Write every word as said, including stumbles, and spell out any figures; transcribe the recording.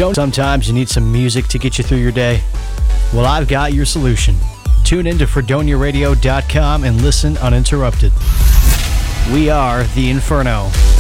Don't sometimes you need some music to get you through your day? Well, I've got your solution. Tune in to fredonia radio dot com and listen uninterrupted. We are The Inferno.